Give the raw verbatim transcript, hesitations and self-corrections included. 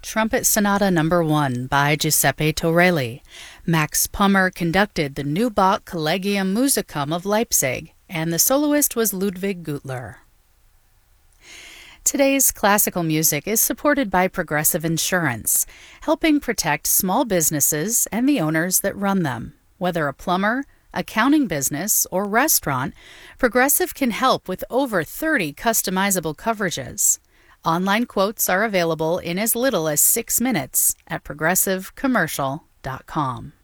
Trumpet Sonata Number one by Giuseppe Torelli. Max Pummer conducted the Neubach Collegium Musicum of Leipzig, and the soloist was Ludwig Gutler. Today's classical music is supported by Progressive Insurance, helping protect small businesses and the owners that run them. Whether a plumber, accounting business, or restaurant, Progressive can help with over thirty customizable coverages. Online quotes are available in as little as six minutes at progressive commercial dot com.